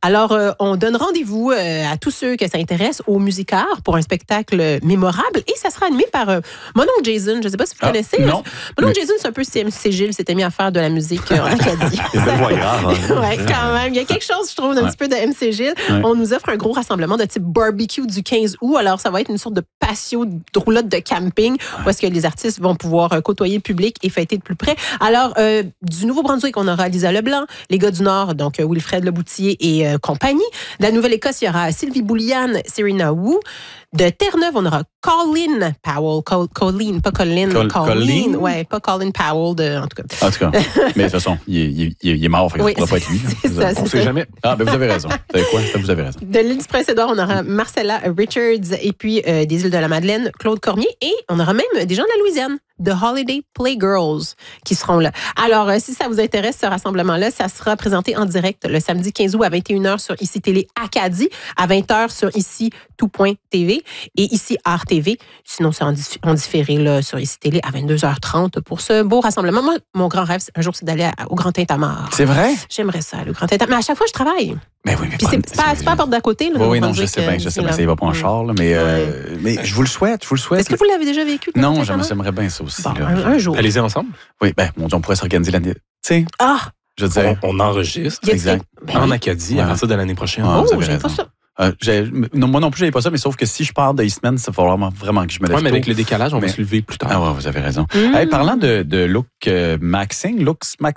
Alors, on donne rendez-vous à tous ceux que ça intéresse au Musicard pour un spectacle mémorable et ça sera animé par mon oncle Jason. Je ne sais pas si vous connaissez. Non. Mon oncle Jason, c'est un peu CMC Gilles, s'était mis à faire de la musique en Acadie. C'est pas grave. Oui, quand même. Il y a quelque chose, je trouve, d'un petit peu de MC Gilles. Ouais. On nous offre un gros rassemblement de type barbecue du 15 août. Alors, ça va être une sorte de patio de roulotte de camping où est-ce que les artistes vont pouvoir côtoyer le public et fêter de plus près. Alors, du Nouveau-Brunswick, on aura Lisa Leblanc, les gars du Nord, donc Wilfred Leboutier et compagnie. De la Nouvelle-Écosse, il y aura Sylvie Boulian, Serena Wu. De Terre-Neuve, on aura Colleen Powell. Colleen, pas Colleen. Colleen? Ouais, pas Colin Powell, en tout cas. En tout cas. Mais de toute façon, il est mort, fait que ça ne pourra pas être lui. On ne sait jamais. Ah, ben vous avez raison. Vous savez quoi? Vous avez raison. De l'île du Prince-Édouard, on aura Marcella Richards et puis des îles de la Madeleine, Claude Cormier. Et on aura même des gens de la Louisiane, The Holiday Playgirls, qui seront là. Alors, si ça vous intéresse, ce rassemblement-là, ça sera présenté en direct le samedi 15 août à 21h sur ICI Télé Acadie, à 20h sur ICI Tout.tv et ICI Art TV. Sinon, c'est en différé là, sur ICI Télé à 22h30 pour ce beau rassemblement. Moi, mon grand rêve, un jour, c'est d'aller au Grand Tintamarre. C'est vrai? J'aimerais ça, le Grand Tintamarre. Mais à chaque fois, je travaille. Mais oui, mais puis c'est pas à porte d'à côté. Là, oui, non, je sais bien, ça y va pas en char, là, mais je vous le souhaite, Est-ce que vous l'avez déjà vécu? Non, j'aimerais bien ça aussi. Bon, un jour. Allez-y ensemble? Oui, mon Dieu, on pourrait s'organiser l'année. Tu sais? Ah! Je veux dire, on enregistre. Exact. En Acadie, à partir de l'année prochaine. Oh, j'aime pas ça. Non, moi non plus, j'avais pas ça, mais sauf que si je pars de Eastman, ça va vraiment que je me lève. Oui, mais avec le décalage, on va se lever plus tard. Ah ouais, vous avez raison. Hey, parlant de Luke Maxing,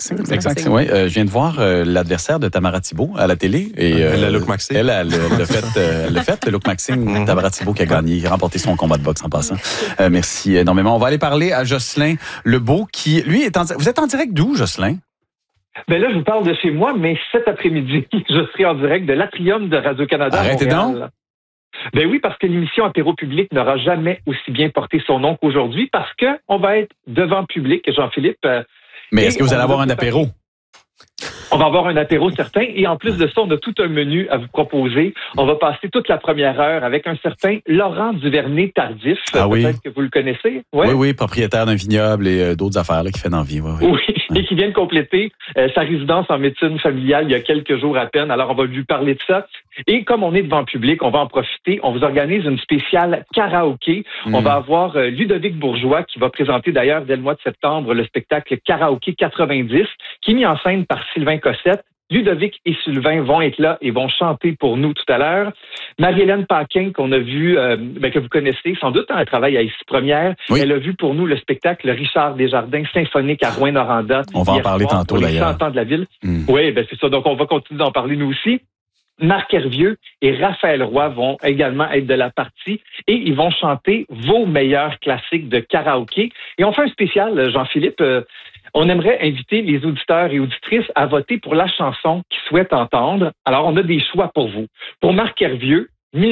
oui, je viens de voir l'adversaire de Tamara Thibault à la télé. Et, la Luke Maxing. Elle a le fait, le Luke Maxing, Tamara Thibault qui a gagné, il a remporté son combat de boxe en passant. Merci énormément. On va aller parler à Jocelyn Lebeau qui, lui, vous êtes en direct d'où, Jocelyn? Ben là, je vous parle de chez moi, mais cet après-midi, je serai en direct de l'Atrium de Radio-Canada. Arrêtez donc! Ben oui, parce que l'émission Apéro Public n'aura jamais aussi bien porté son nom qu'aujourd'hui, parce qu'on va être devant public, Jean-Philippe. Mais est-ce que vous allez avoir un apéro? On va avoir un apéro certain et en plus de ça, on a tout un menu à vous proposer. On va passer toute la première heure avec un certain Laurent Duvernay-Tardif. Ah oui. Peut-être que vous le connaissez. Ouais. Oui, propriétaire d'un vignoble et d'autres affaires là, qui fait d'envie. Oui, et qui vient de compléter sa résidence en médecine familiale il y a quelques jours à peine. Alors, on va lui parler de ça. Et comme on est devant le public, on va en profiter. On vous organise une spéciale karaoké. On va avoir Ludovic Bourgeois qui va présenter d'ailleurs dès le mois de septembre le spectacle Karaoké 90 qui est mis en scène par Sylvain Cossette. Ludovic et Sylvain vont être là et vont chanter pour nous tout à l'heure. Marie-Hélène Paquin, qu'on a vu, que vous connaissez sans doute, elle travaille à ICI Première. Oui. Elle a vu pour nous le spectacle Richard Desjardins symphonique à Rouyn-Noranda. On va en parler tantôt d'ailleurs. Les 100 ans de la ville. Oui, c'est ça. Donc on va continuer d'en parler nous aussi. Marc Hervieux et Raphaël Roy vont également être de la partie et ils vont chanter vos meilleurs classiques de karaoké. Et on fait un spécial, Jean-Philippe. On aimerait inviter les auditeurs et auditrices à voter pour la chanson qu'ils souhaitent entendre. Alors, on a des choix pour vous. Pour Marc Hervieux,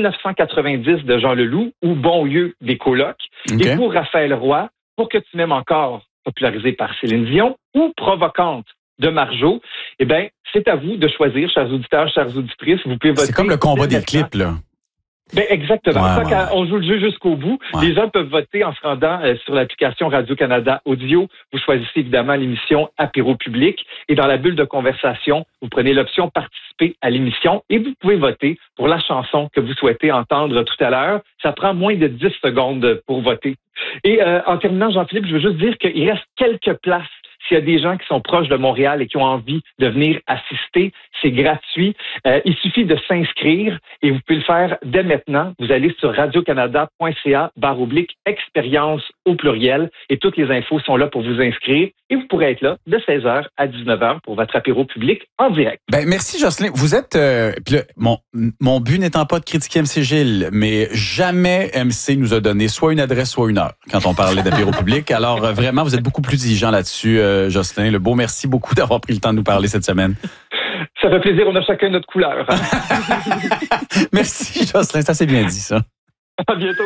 1990 de Jean Leloup ou Bon Lieu des Colocs. Okay. Et pour Raphaël Roy, Pour que tu m'aimes encore, popularisé par Céline Dion, ou Provocante de Marjo. Eh bien, c'est à vous de choisir, chers auditeurs, chères auditrices. Vous pouvez voter. C'est comme le combat des clips, là. Ben exactement. Ouais. On joue le jeu jusqu'au bout. Ouais. Les gens peuvent voter en se rendant sur l'application Radio-Canada Audio. Vous choisissez évidemment l'émission Apéro Public. Et dans la bulle de conversation, vous prenez l'option Participer à l'émission et vous pouvez voter pour la chanson que vous souhaitez entendre tout à l'heure. Ça prend moins de 10 secondes pour voter. Et en terminant, Jean-Philippe, je veux juste dire qu'il reste quelques places. S'il y a des gens qui sont proches de Montréal et qui ont envie de venir assister, c'est gratuit. Il suffit de s'inscrire et vous pouvez le faire dès maintenant. Vous allez sur radiocanada.ca/expérience au pluriel et toutes les infos sont là pour vous inscrire. Et vous pourrez être là de 16h à 19h pour votre apéro public en direct. Ben merci Jocelyn. Vous êtes... puis là, mon but n'étant pas de critiquer MC Gilles, mais jamais MC nous a donné soit une adresse, soit une heure quand on parlait d'apéro public. Alors vraiment, vous êtes beaucoup plus exigeant là-dessus, Jocelyn Lebeau. Merci beaucoup d'avoir pris le temps de nous parler cette semaine. Ça fait plaisir, on a chacun notre couleur. Merci Jocelyn, ça c'est bien dit ça. À bientôt.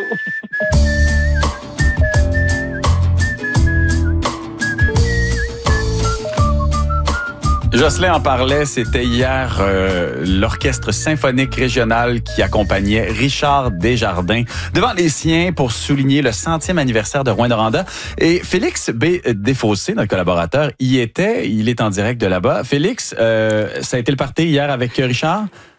Jocelyn en parlait, c'était hier l'orchestre symphonique régional qui accompagnait Richard Desjardins devant les siens pour souligner le 100e anniversaire de Rouyn-Noranda. Et Félix B. Desfossés, notre collaborateur, y était, il est en direct de là-bas. Félix, ça a été le party hier avec Richard?